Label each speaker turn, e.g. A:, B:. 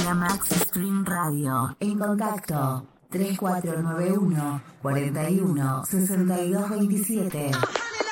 A: para Max Stream Radio. En contacto 3491 41 62 27.